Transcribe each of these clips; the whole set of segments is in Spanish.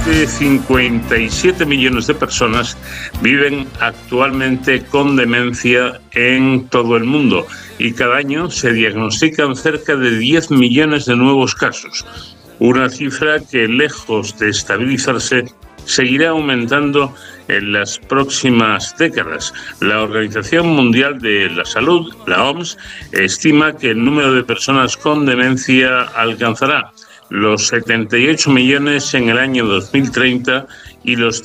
de 57 millones de personas viven actualmente con demencia en todo el mundo y cada año se diagnostican cerca de 10 millones de nuevos casos. Una cifra que, lejos de estabilizarse, seguirá aumentando en las próximas décadas. La Organización Mundial de la Salud, la OMS, estima que el número de personas con demencia alcanzará los 78 millones en el año 2030 y los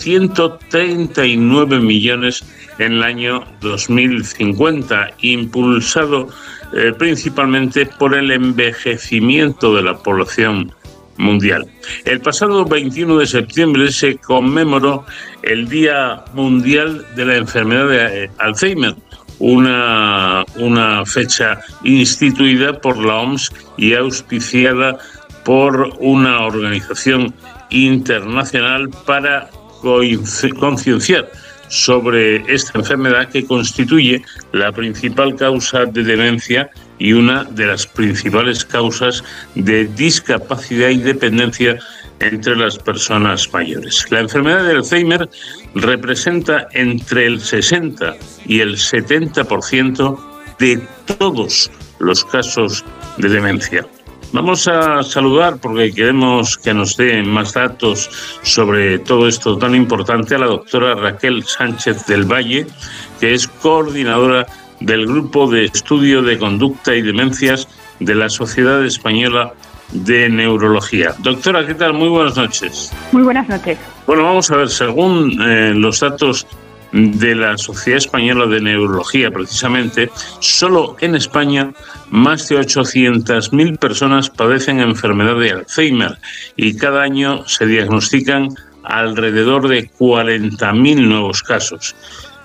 139 millones en el año 2050, impulsado principalmente por el envejecimiento de la población mundial. El pasado 21 de septiembre se conmemoró el Día Mundial de la Enfermedad de Alzheimer, una fecha instituida por la OMS y auspiciada por una organización internacional para concienciar sobre esta enfermedad que constituye la principal causa de demencia y una de las principales causas de discapacidad y dependencia entre las personas mayores. La enfermedad de Alzheimer representa entre el 60 y el 70% de todos los casos de demencia. Vamos a saludar, porque queremos que nos dé más datos sobre todo esto tan importante, a la doctora Raquel Sánchez del Valle, que es coordinadora del Grupo de Estudio de Conducta y Demencias de la Sociedad Española de Neurología. Doctora, ¿qué tal? Muy buenas noches. Muy buenas noches. Bueno, vamos a ver, según los datos de la Sociedad Española de Neurología, precisamente, solo en España más de 800.000 personas padecen enfermedad de Alzheimer y cada año se diagnostican alrededor de 40.000 nuevos casos.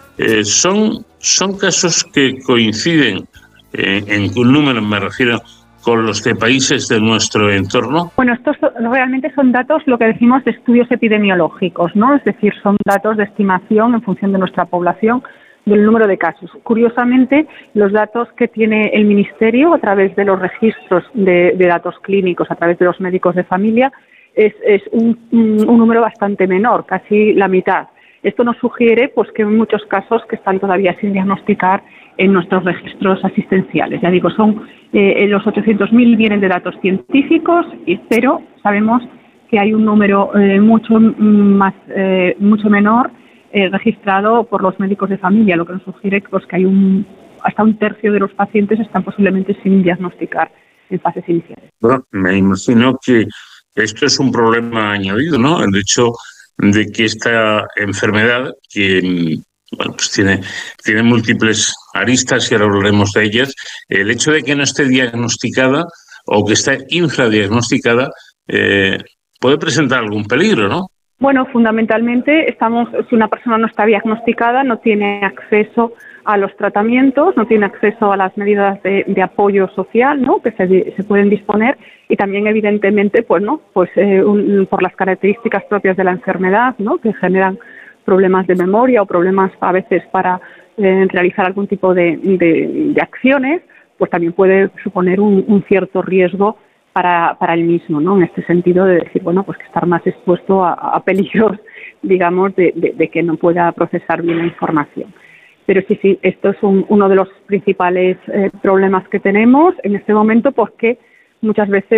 Son casos que coinciden en un número, me refiero, con los de países de nuestro entorno. Bueno, estos realmente son datos, lo que decimos, de estudios epidemiológicos, ¿no? Es decir, son datos de estimación en función de nuestra población del número de casos. Curiosamente, los datos que tiene el Ministerio a través de los registros de datos clínicos, a través de los médicos de familia, es un número bastante menor, casi la mitad. Esto nos sugiere pues que hay muchos casos que están todavía sin diagnosticar en nuestros registros asistenciales. Ya digo, los 800.000 vienen de datos científicos, pero sabemos que hay un número mucho menor registrado por los médicos de familia, lo que nos sugiere pues, que hay hasta un tercio de los pacientes están posiblemente sin diagnosticar en fases iniciales. Bueno, me imagino que esto es un problema añadido, ¿no? El hecho de que esta enfermedad, que bueno, pues tiene múltiples aristas y ahora hablaremos de ellas, el hecho de que no esté diagnosticada o que esté infradiagnosticada puede presentar algún peligro, ¿no? Bueno, fundamentalmente si una persona no está diagnosticada, no tiene acceso a los tratamientos, no tiene acceso a las medidas de apoyo social, ¿no? Que se pueden disponer, y también evidentemente por las características propias de la enfermedad, ¿no? Que generan problemas de memoria o problemas a veces para realizar algún tipo de acciones, pues también puede suponer un cierto riesgo para el mismo, ¿no? En este sentido de decir, bueno, pues que estar más expuesto a peligros, digamos, de que no pueda procesar bien la información. Pero sí, esto es uno de los principales problemas que tenemos en este momento, porque muchas veces